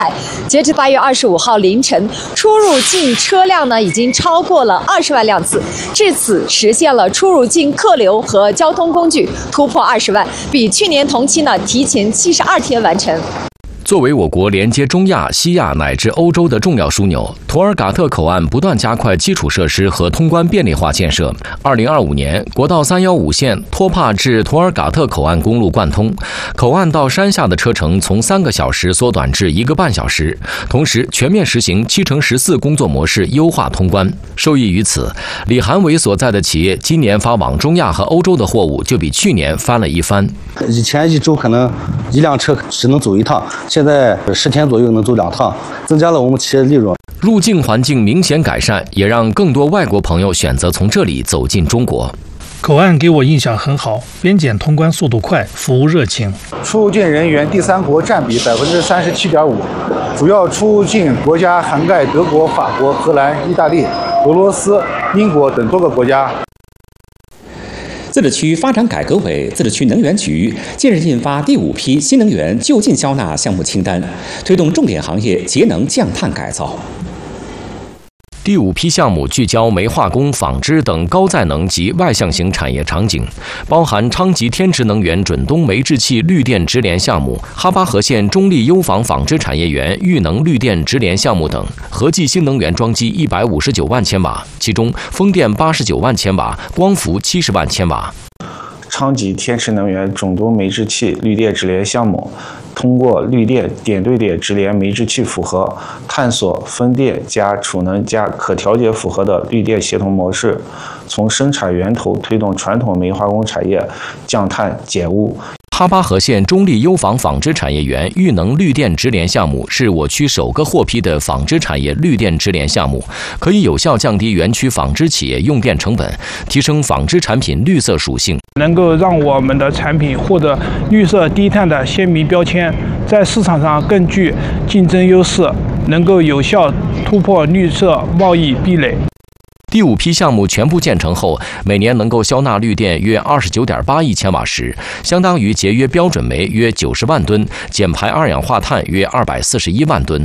截至8月25号凌晨，出入境车辆呢已经超过了20万辆次，至此实现了出入境客流和交通工具突破20万，比去年同期呢提前72天完成。 作为我国连接中亚、西亚乃至欧洲的重要枢纽，图尔嘎特口岸不断加快基础设施和通关便利化建设。2025年，国道315线托帕至图尔嘎特口岸公路贯通，口岸到山下的车程从3个小时缩短至1个半小时，同时全面实行7×14工作模式，优化通关。受益于此，李韩伟所在的企业今年发往中亚和欧洲的货物就比去年翻了一番。 以前1周可能1辆车只能走1趟，现在10天左右能走2趟，增加了我们企业利润。 入境环境明显改善，也让更多外国朋友选择从这里走进中国。 口岸给我印象很好，边检通关速度快，服务热情。 出入境人员第3国占比37.5%，主要出入境国家涵盖德国、法国、荷兰、意大利、俄罗斯、英国等多个国家。 自治区发展改革委、自治区能源局近日印发第5批新能源就近销纳项目清单，推动重点行业节能降碳改造。 第5批项目聚焦煤化工、纺织等高载能及外向型产业场景，包含昌吉天池能源准东煤制气绿电直联项目、哈巴河县中立优纺纺织产业园裕能绿电直联项目等，合计新能源装机159万千瓦，其中风电89万千瓦，光伏70万千瓦。 昌吉天池能源准东煤制气绿电直联项目，通过绿电点对点直联煤制气复合，探索风电加储能加可调节复合的绿电协同模式，从生产源头推动传统煤化工产业降碳减污。 哈巴河县中立优纺纺织产业园裕能绿电直联项目是我区首个获批的纺织产业绿电直联项目，可以有效降低园区纺织企业用电成本，提升纺织产品绿色属性， 能够让我们的产品获得绿色低碳的鲜明标签，在市场上更具竞争优势，能够有效突破绿色贸易壁垒。 第5批项目全部建成后，每年能够销纳绿电约29.8亿千瓦时，相当于节约标准煤约90万吨，减排二氧化碳约241万吨。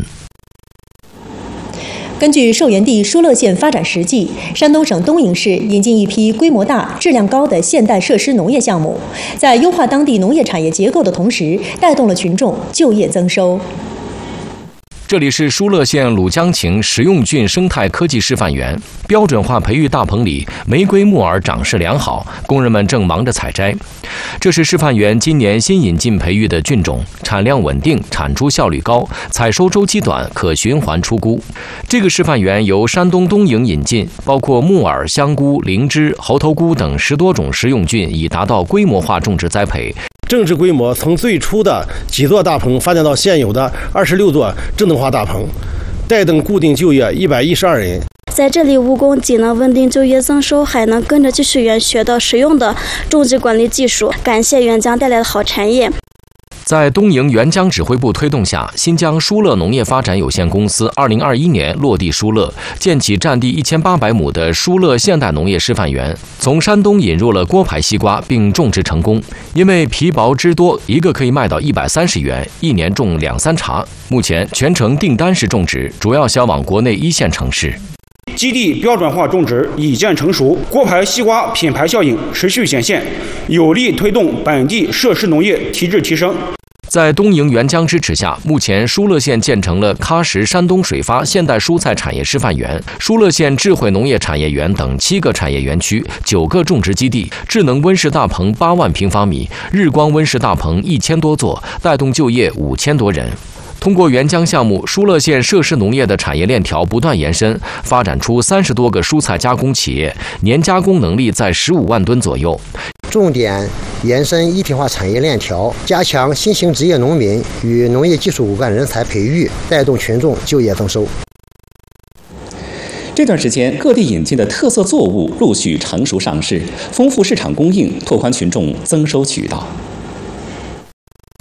根据寿元地疏勒县发展实际，山东省东营市引进一批规模大、质量高的现代设施农业项目，在优化当地农业产业结构的同时，带动了群众就业增收。 这里是疏勒县鲁江情实用菌生态科技示范园，标准化培育大棚里玫瑰木耳长势良好，工人们正忙着采摘。这是示范园今年新引进培育的菌种，产量稳定，产出效率高，采收周期短，可循环出菇。这个示范园由山东东营引进，包括木耳、香菇、灵芝、猴头菇等10多种食用菌，以达到规模化种植栽培。 正式规模从最初的几座大棚发展到现有的26座智能化大棚，带动固定就业112人。 在这里，务工既能稳定就业增收，还能跟着技术员学到实用的种植管理技术，感谢援疆带来的好产业。 在东营援疆指挥部推动下，新疆疏勒农业发展有限公司2021年落地疏勒，建起占地1800亩的疏勒现代农业示范园，从山东引入了锅牌西瓜，并种植成功。因为皮薄汁多，一个可以卖到130元，一年种2-3茬。目前全程订单式种植，主要销往国内1线城市。 基地标准化种植已见成熟，锅牌西瓜品牌效应持续显现，有力推动本地设施农业提质提升。 在东营援疆支持下，目前疏勒县建成了喀什山东水发现代蔬菜产业示范园、疏勒县智慧农业产业园等7个产业园区、9个种植基地、智能温室大棚8万平方米、日光温室大棚1000多座，带动就业5000多人。通过援疆项目，疏勒县设施农业的产业链条不断延伸，发展出30多个蔬菜加工企业，年加工能力在15万吨左右。 重点延伸一体化产业链条，加强新型职业农民与农业技术骨干人才培育，带动群众就业增收。 这段时间，各地引进的特色作物陆续成熟上市，丰富市场供应，拓宽群众增收渠道。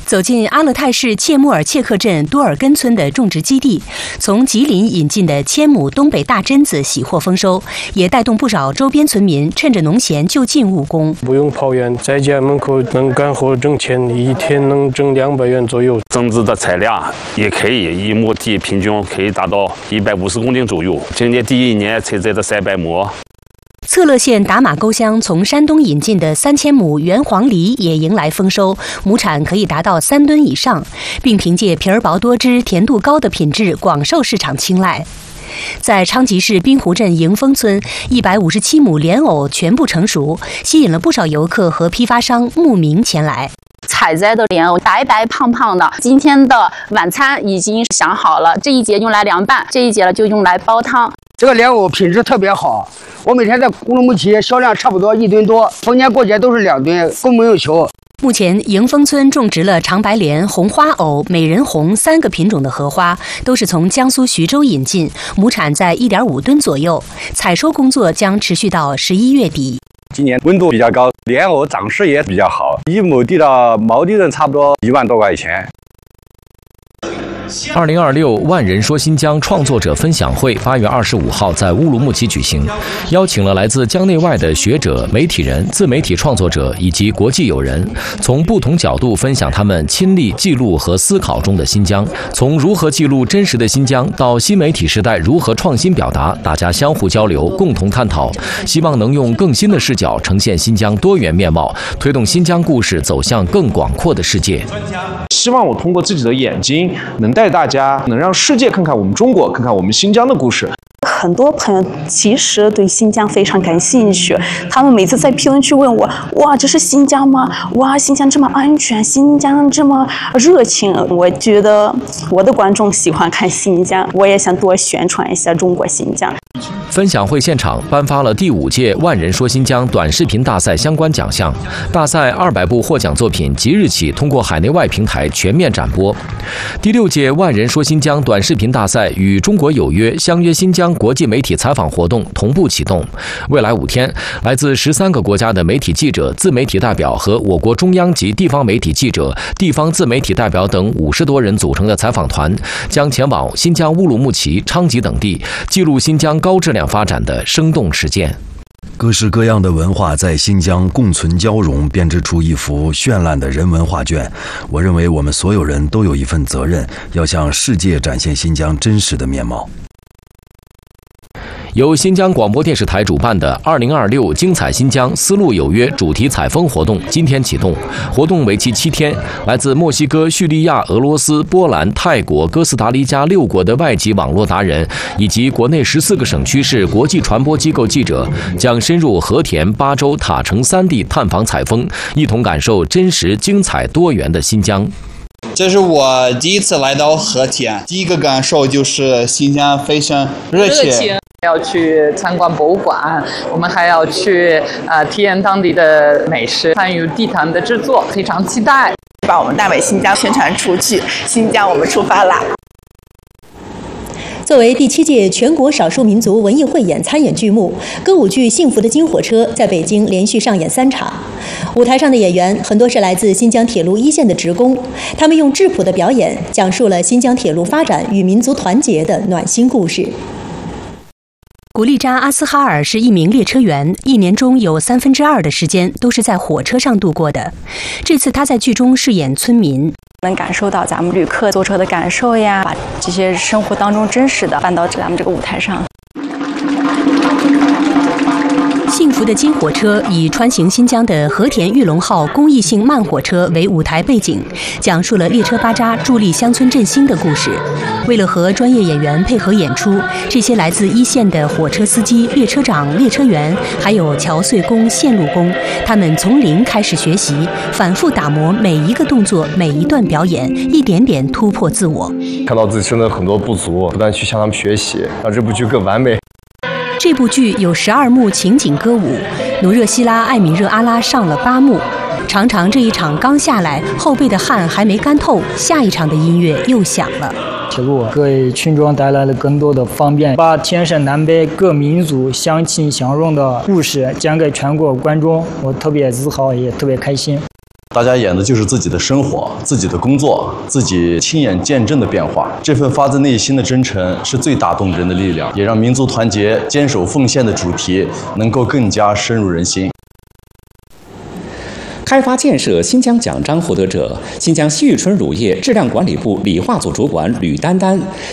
走进阿勒泰市切穆尔切克镇多尔根村的种植基地，从吉林引进的1000亩东北大榛子喜获丰收，也带动不少周边村民趁着农闲就近务工。 不用跑远，在家门口能干活挣钱，一天能挣200元左右。 增值的产量也可以，1亩地平均可以达到150公斤左右。今年第1年采摘的300亩。 策勒县达马沟乡从山东引进的3000亩原黄梨也迎来丰收，亩产可以达到3吨以上，并凭借皮儿薄多汁、甜度高的品质广受市场青睐。在昌吉市滨湖镇迎丰村，157亩莲藕全部成熟，吸引了不少游客和批发商慕名前来。 采摘的莲藕白白胖胖的，今天的晚餐已经想好了，这一节用来凉拌，这一节呢就用来煲汤。 这个莲藕品质特别好，我每天在乌鲁木齐销量差不多1吨多，逢年过节都是2吨，供不应求。 目前，迎丰村种植了长白莲、红花藕、美人红3个品种的荷花，都是从江苏徐州引进，亩产在1.5吨左右。采收工作将持续到11月底。 今年温度比较高，莲藕长势也比较好，1亩地的毛利润差不多1万多块钱。 2026万人说新疆创作者分享会8月25号在乌鲁木齐举行，邀请了来自疆内外的学者、媒体人、自媒体创作者以及国际友人，从不同角度分享他们亲历、记录和思考中的新疆。从如何记录真实的新疆到新媒体时代如何创新表达，大家相互交流，共同探讨，希望能用更新的视角呈现新疆多元面貌，推动新疆故事走向更广阔的世界。 希望我通过自己的眼睛能带大家，能让世界看看我们中国，看看我们新疆的故事。 很多朋友其实对新疆非常感兴趣，他们每次在评论区问我：“哇，这是新疆吗？哇，新疆这么安全，新疆这么热情。”我觉得我的观众喜欢看新疆，我也想多宣传一下中国新疆。 分享会现场颁发了第5届万人说新疆短视频大赛相关奖项，大赛200部获奖作品即日起通过海内外平台全面展播。第6届万人说新疆短视频大赛与中国有约相约新疆国际媒体采访活动同步启动，未来5天，来自13个国家的媒体记者、自媒体代表和我国中央及地方媒体记者、地方自媒体代表等50多人组成的采访团，将前往新疆乌鲁木齐、昌吉等地，记录新疆高质量发展的生动实践。 各式各样的文化在新疆共存交融，编织出一幅绚烂的人文画卷。我认为我们所有人都有一份责任，要向世界展现新疆真实的面貌。 由新疆广播电视台主办的2026精彩新疆丝路有约主题采风活动今天启动，活动为期7天。来自墨西哥、叙利亚、俄罗斯、波兰、泰国、哥斯达黎加6国的外籍网络达人，以及国内14个省区市国际传播机构记者，将深入和田、巴州、塔城3地探访采风，一同感受真实、精彩、多元的新疆。 这是我第一次来到和田，第一个感受就是新疆非常热情。 要去参观博物馆，我们还要去体验当地的美食，参与地毯的制作，非常期待。 把我们大美新疆宣传出去，新疆我们出发啦！ 作为第7届全国少数民族文艺汇演参演剧目，歌舞剧《幸福的金火车》在北京连续上演3场。舞台上的演员很多是来自新疆铁路一线的职工，他们用质朴的表演讲述了新疆铁路发展与民族团结的暖心故事。 古力扎阿斯哈尔是一名列车员，1年中有2/3的时间都是在火车上度过的。这次他在剧中饰演村民， 能感受到咱们旅客坐车的感受呀，把这些生活当中真实的搬到咱们这个舞台上。 幸福的金火车以穿行新疆的和田玉龙号公益性慢火车为舞台背景，讲述了列车巴扎助力乡村振兴的故事。为了和专业演员配合演出，这些来自1线的火车司机、列车长、列车员，还有桥碎工、线路工，他们从零开始学习，反复打磨每一个动作、每一段表演，一点点突破自我。 看到自己身的很多不足，不断去向他们学习，让这部剧更完美。 这部剧有12幕情景歌舞，努热希拉·艾米热阿拉上了8幕。常常这一场刚下来，后背的汗还没干透，下一场的音乐又响了。 铁路给群众带来了更多的方便，把天山南北各民族相亲相融的故事讲给全国观众，我特别自豪，也特别开心。 大家演的就是自己的生活、自己的工作、自己亲眼见证的变化。这份发自内心的真诚是最打动人的力量，也让民族团结、坚守奉献的主题能够更加深入人心。 开发建设新疆奖章获得者、新疆西域春乳业质量管理部理化组主管吕丹丹